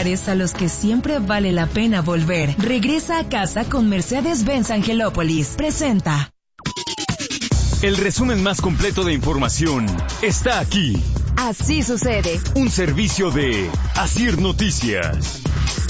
lugares a los que siempre vale la pena volver. Regresa a casa con Mercedes-Benz Angelópolis. Presenta. El resumen más completo de información está aquí. Así sucede. Un servicio de Asir Noticias.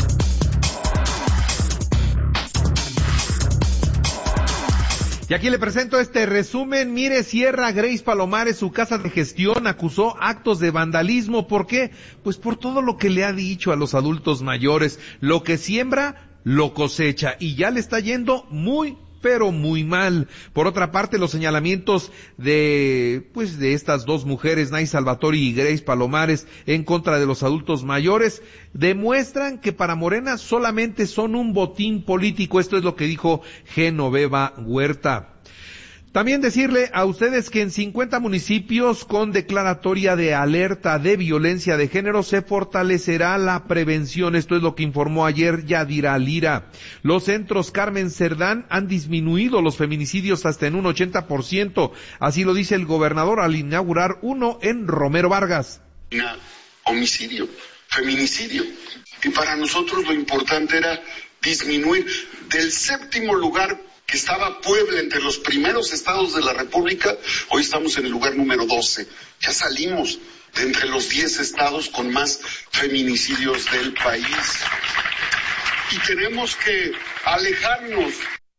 Y aquí le presento este resumen. Mire, cierra Grace Palomares su casa de gestión, acusó actos de vandalismo. ¿Por qué? Pues por todo lo que le ha dicho a los adultos mayores. Lo que siembra, lo cosecha. Y ya le está yendo pero muy mal. Por otra parte, los señalamientos de estas dos mujeres, Nay Salvatori y Grace Palomares, en contra de los adultos mayores, demuestran que para Morena solamente son un botín político. Esto es lo que dijo Genoveva Huerta. También decirle a ustedes que en 50 municipios con declaratoria de alerta de violencia de género se fortalecerá la prevención. Esto es lo que informó ayer Yadira Lira. Los centros Carmen Cerdán han disminuido los feminicidios hasta en un 80%. Así lo dice el gobernador al inaugurar uno en Romero Vargas. Homicidio, feminicidio. Y para nosotros lo importante era disminuir del 7º lugar que estaba Puebla entre los primeros estados de la República, hoy estamos en el lugar número 12. Ya salimos de entre los 10 estados con más feminicidios del país. Y tenemos que alejarnos.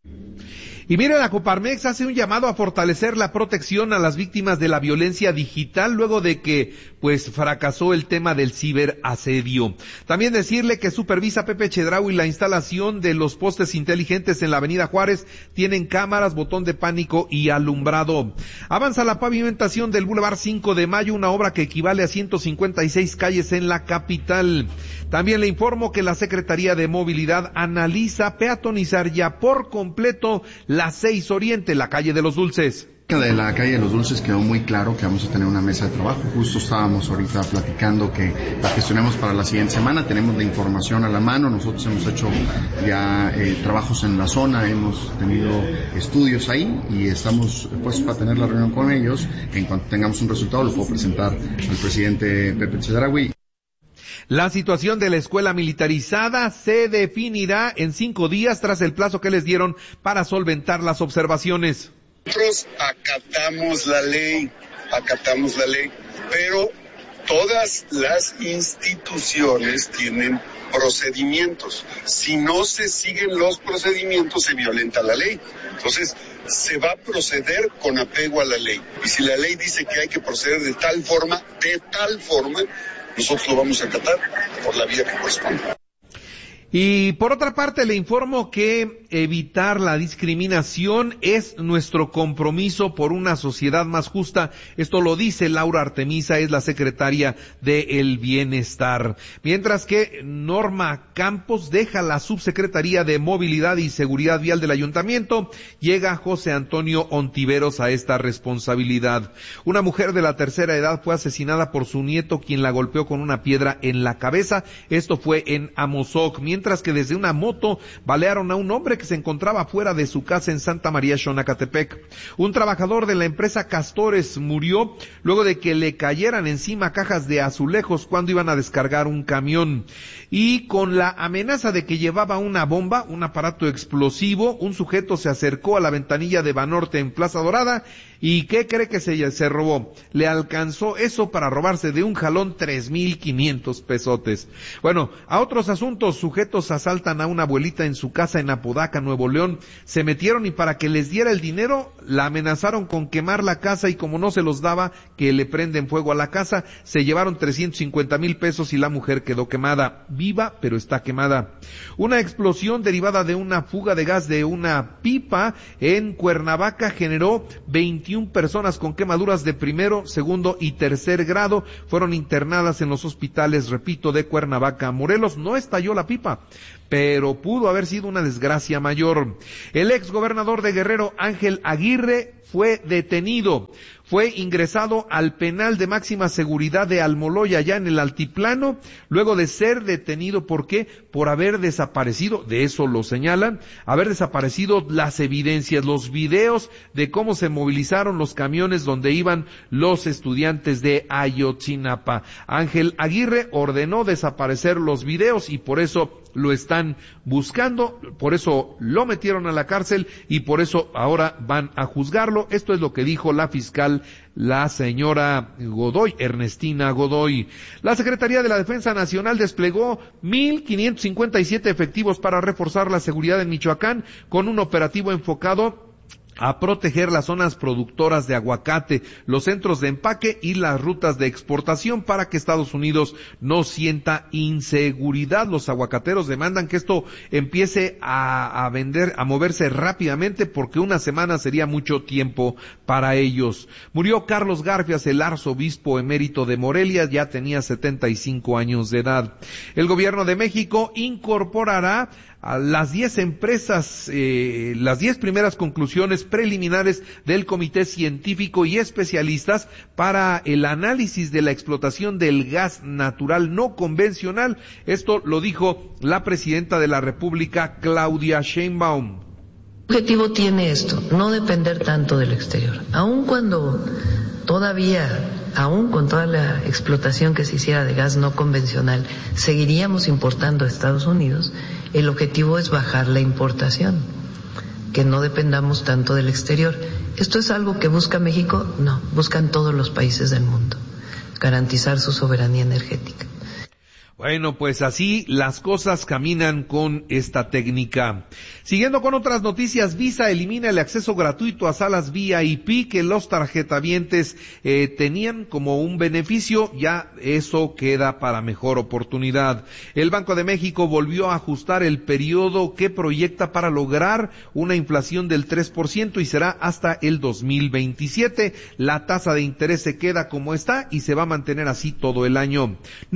Y mire, la Coparmex hace un llamado a fortalecer la protección a las víctimas de la violencia digital luego de que, fracasó el tema del ciberasedio. También decirle que supervisa Pepe Chedraui la instalación de los postes inteligentes en la Avenida Juárez. Tienen cámaras, botón de pánico y alumbrado. Avanza la pavimentación del Boulevard 5 de Mayo, una obra que equivale a 156 calles en la capital. También le informo que la Secretaría de Movilidad analiza peatonizar ya por completo la 6 Oriente, la calle de los Dulces. De la calle de los Dulces quedó muy claro que vamos a tener una mesa de trabajo. Justo estábamos ahorita platicando que la gestionemos para la siguiente semana. Tenemos la información a la mano. Nosotros hemos hecho ya trabajos en la zona, hemos tenido estudios ahí y estamos puestos para tener la reunión con ellos. En cuanto tengamos un resultado lo puedo presentar al presidente Pepe Chedraui. La situación de la escuela militarizada se definirá en 5 días tras el plazo que les dieron para solventar las observaciones. Nosotros acatamos la ley, pero todas las instituciones tienen procedimientos. Si no se siguen los procedimientos, se violenta la ley. Entonces, se va a proceder con apego a la ley. Y si la ley dice que hay que proceder de tal forma, nosotros lo vamos a acatar por la vía que corresponde. Y por otra parte le informo que evitar la discriminación es nuestro compromiso por una sociedad más justa. Esto lo dice Laura Artemisa, es la secretaria del Bienestar. Mientras que Norma Campos deja la subsecretaría de Movilidad y Seguridad Vial del Ayuntamiento, llega José Antonio Ontiveros a esta responsabilidad. Una mujer de la tercera edad fue asesinada por su nieto, quien la golpeó con una piedra en la cabeza. Esto fue en Amozoc, mientras que desde una moto balearon a un hombre que se encontraba fuera de su casa en Santa María Xonacatepec. Un trabajador de la empresa Castores murió luego de que le cayeran encima cajas de azulejos cuando iban a descargar un camión. Y con la amenaza de que llevaba una bomba, un aparato explosivo, un sujeto se acercó a la ventanilla de Banorte en Plaza Dorada. ¿Y qué cree que se robó? Le alcanzó eso para robarse de un jalón 3,500 pesotes. Bueno, a otros asuntos, sujetos asaltan a una abuelita en su casa en Apodaca, Nuevo León. Se metieron y para que les diera el dinero, la amenazaron con quemar la casa y como no se los daba, que le prenden fuego a la casa, se llevaron 350,000 pesos y la mujer quedó quemada. Viva, pero está quemada. Una explosión derivada de una fuga de gas de una pipa en Cuernavaca generó 21 personas con quemaduras de primero, segundo y tercer grado. Fueron internadas en los hospitales, repito, de Cuernavaca. Morelos no estalló la pipa, pero pudo haber sido una desgracia mayor. El ex gobernador de Guerrero, Ángel Aguirre, fue detenido. fue ingresado al penal de máxima seguridad de Almoloya, allá en el altiplano, luego de ser detenido. ¿Por qué? Por haber desaparecido, de eso lo señalan, haber desaparecido las evidencias, los videos de cómo se movilizaron los camiones donde iban los estudiantes de Ayotzinapa. Ángel Aguirre ordenó desaparecer los videos y por eso lo están buscando, por eso lo metieron a la cárcel y por eso ahora van a juzgarlo. Esto es lo que dijo la fiscal, la señora Godoy, Ernestina Godoy. La Secretaría de la Defensa Nacional desplegó 1,557 efectivos para reforzar la seguridad en Michoacán con un operativo enfocado a proteger las zonas productoras de aguacate, los centros de empaque y las rutas de exportación para que Estados Unidos no sienta inseguridad. Los aguacateros demandan que esto empiece a moverse rápidamente porque una semana sería mucho tiempo para ellos. Murió Carlos Garfias, el arzobispo emérito de Morelia, ya tenía 75 años de edad. El gobierno de México incorporará a las 10 empresas, las 10 primeras conclusiones preliminares del Comité Científico y especialistas para el análisis de la explotación del gas natural no convencional. Esto lo dijo la presidenta de la República, Claudia Sheinbaum. ¿Qué objetivo tiene esto? No depender tanto del exterior. Aun cuando aún con toda la explotación que se hiciera de gas no convencional, seguiríamos importando a Estados Unidos. El objetivo es bajar la importación, que no dependamos tanto del exterior. ¿Esto es algo que busca México? No, buscan todos los países del mundo, garantizar su soberanía energética. Bueno, pues así las cosas caminan con esta técnica. Siguiendo con otras noticias, Visa elimina el acceso gratuito a salas VIP que los tarjetavientes tenían como un beneficio. Ya eso queda para mejor oportunidad. El Banco de México volvió a ajustar el periodo que proyecta para lograr una inflación del 3% y será hasta el 2027. La tasa de interés se queda como está y se va a mantener así todo el año.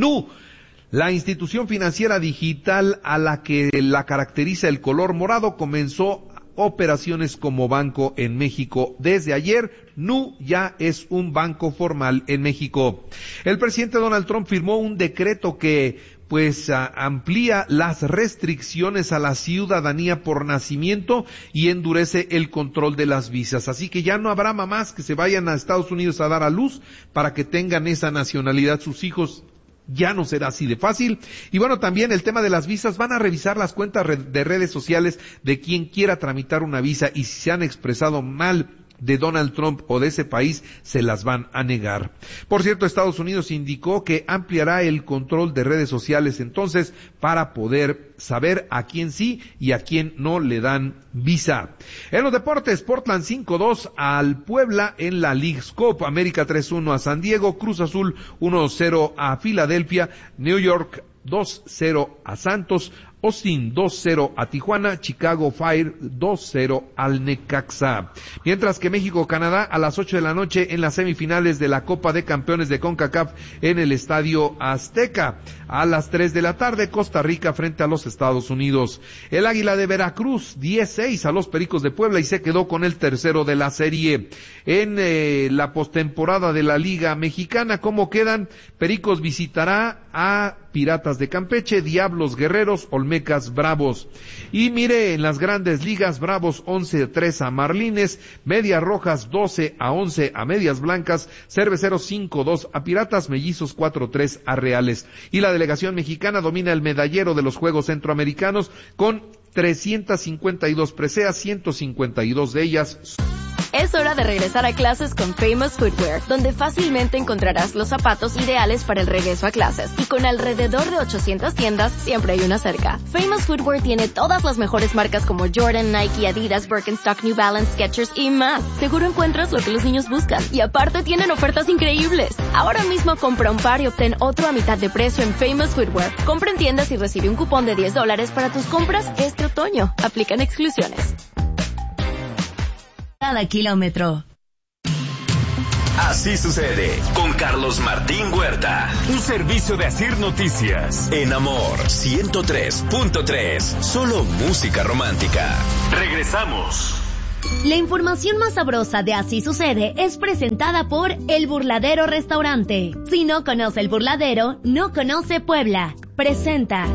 La institución financiera digital a la que la caracteriza el color morado comenzó operaciones como banco en México. Desde ayer, Nu ya es un banco formal en México. El presidente Donald Trump firmó un decreto que amplía las restricciones a la ciudadanía por nacimiento y endurece el control de las visas. Así que ya no habrá mamás que se vayan a Estados Unidos a dar a luz para que tengan esa nacionalidad sus hijos. Ya no será así de fácil. Y bueno, también el tema de las visas, van a revisar las cuentas de redes sociales de quien quiera tramitar una visa y si se han expresado mal de Donald Trump o de ese país, se las van a negar. Por cierto, Estados Unidos indicó que ampliará el control de redes sociales entonces para poder saber a quién sí y a quién no le dan visa. En los deportes, Portland 5-2 al Puebla en la Leagues Cup, América 3-1 a San Diego, Cruz Azul 1-0 a Filadelfia, New York 2-0 a Santos, Austin 2-0 a Tijuana, Chicago Fire 2-0 al Necaxa. Mientras que México-Canadá a las 8 de la noche en las semifinales de la Copa de Campeones de CONCACAF en el Estadio Azteca. A las 3 de la tarde, Costa Rica frente a los Estados Unidos. El Águila de Veracruz 10-6 a los Pericos de Puebla y se quedó con el tercero de la serie. En la postemporada de la Liga Mexicana, ¿cómo quedan? Pericos visitará a Piratas de Campeche, Diablos Guerreros, Olmecas Bravos. Y mire, en las grandes ligas, Bravos 11-3 a Marlines, Medias Rojas 12-11 a Medias Blancas, Cerveceros 5-2 a Piratas, Mellizos 4-3 a Reales. Y la delegación mexicana domina el medallero de los Juegos Centroamericanos con 352 preseas, 152 de ellas. Es hora de regresar a clases con Famous Footwear, donde fácilmente encontrarás los zapatos ideales para el regreso a clases. Y con alrededor de 800 tiendas, siempre hay una cerca. Famous Footwear tiene todas las mejores marcas como Jordan, Nike, Adidas, Birkenstock, New Balance, Skechers y más. Seguro encuentras lo que los niños buscan. Y aparte tienen ofertas increíbles. Ahora mismo compra un par y obtén otro a mitad de precio en Famous Footwear. Compra en tiendas y recibe un cupón de $10 para tus compras este otoño. Aplican exclusiones. Cada kilómetro. Así sucede con Carlos Martín Huerta. Un servicio de Asir Noticias. En Amor 103.3. Solo música romántica. Regresamos. La información más sabrosa de Así Sucede es presentada por El Burladero Restaurante. Si no conoce El Burladero, no conoce Puebla. Presenta.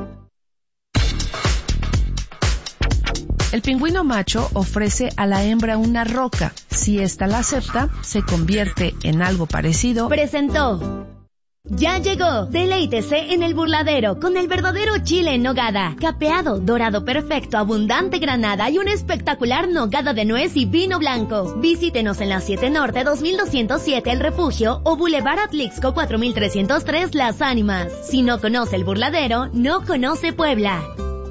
El pingüino macho ofrece a la hembra una roca. Si ésta la acepta, se convierte en algo parecido. Presentó. Ya llegó, deleítese en El Burladero con el verdadero chile en nogada, capeado, dorado perfecto, abundante granada y un espectacular nogada de nuez y vino blanco. Visítenos en la 7 Norte 2207 El Refugio o Boulevard Atlixco 4303 Las Ánimas. Si no conoce El Burladero, no conoce Puebla.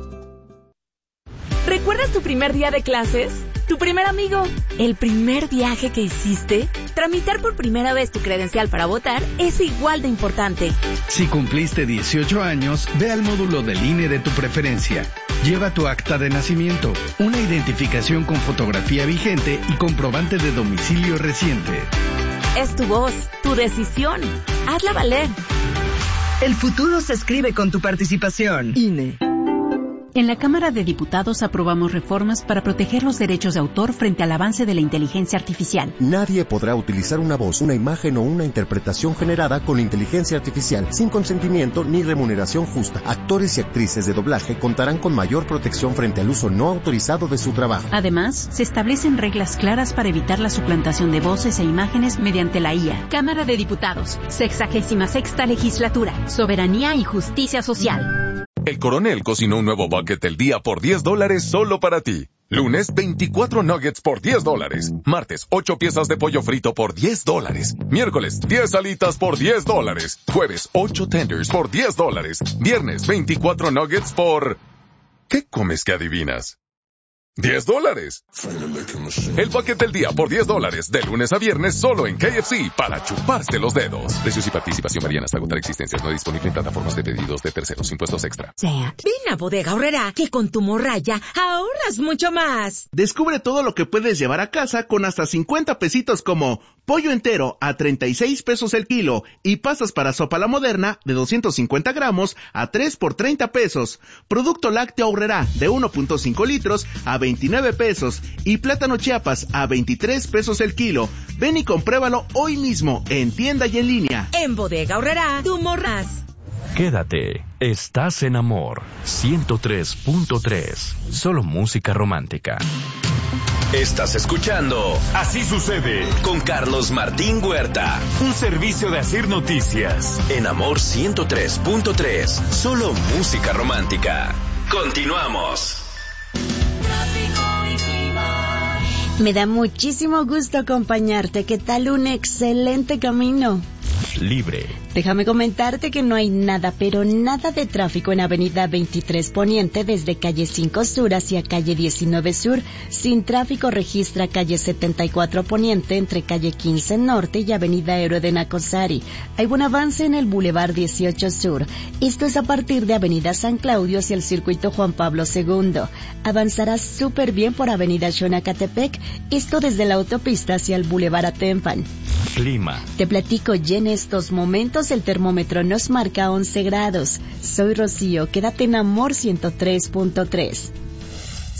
¿Recuerdas tu primer día de clases? ¿Tu primer amigo? ¿El primer viaje que hiciste? Tramitar por primera vez tu credencial para votar es igual de importante. Si cumpliste 18 años, ve al módulo del INE de tu preferencia. Lleva tu acta de nacimiento, una identificación con fotografía vigente y comprobante de domicilio reciente. Es tu voz, tu decisión. Hazla valer. El futuro se escribe con tu participación. INE. En la Cámara de Diputados aprobamos reformas para proteger los derechos de autor frente al avance de la inteligencia artificial. Nadie podrá utilizar una voz, una imagen o una interpretación generada con inteligencia artificial sin consentimiento ni remuneración justa. Actores y actrices de doblaje contarán con mayor protección frente al uso no autorizado de su trabajo. Además, se establecen reglas claras para evitar la suplantación de voces e imágenes mediante la IA. Cámara de Diputados, 66ª Legislatura, Soberanía y Justicia Social. El Coronel cocinó un nuevo bucket del día por $10 solo para ti. Lunes, 24 nuggets por $10. Martes, 8 piezas de pollo frito por $10. Miércoles, 10 alitas por $10. Jueves, 8 tenders por $10. Viernes, 24 nuggets por... ¿Qué comes que adivinas? $10. El bucket del día por $10, de lunes a viernes solo en KFC, para chuparse los dedos. Precios y participación varían hasta agotar existencias. No disponible en plataformas de pedidos de terceros. Impuestos extra. Ven a Bodega Aurrerá, que con tu morralla ahorras mucho más. Descubre todo lo que puedes llevar a casa con hasta 50 pesitos, como pollo entero a 36 pesos el kilo y pastas para sopa la moderna de 250 gramos a 3 por 30 pesos. Producto lácteo Aurrerá de 1.5 litros a 29 pesos y plátano Chiapas a 23 pesos el kilo. Ven y compruébalo hoy mismo en tienda y en línea. En Bodega Aurrerá, tú morras. Quédate, estás en Amor 103.3, solo música romántica. Estás escuchando Así Sucede con Carlos Martín Huerta, un servicio de Asir Noticias en Amor 103.3, solo música romántica. Continuamos. Me da muchísimo gusto acompañarte. ¿Qué tal? Un excelente camino. Libre. Déjame comentarte que no hay nada, pero nada de tráfico en Avenida 23 Poniente desde calle 5 Sur hacia calle 19 Sur. Sin tráfico registra calle 74 Poniente entre calle 15 Norte y Avenida Héroe de Nacosari. Hay buen avance en el Boulevard 18 Sur. Esto es a partir de Avenida San Claudio hacia el circuito Juan Pablo II. Avanzarás súper bien por Avenida Xonacatepec, esto desde la autopista hacia el Boulevard Atempan. Clima. Te platico, y en estos momentos el termómetro nos marca 11 grados. Soy Rocío, quédate en Amor 103.3.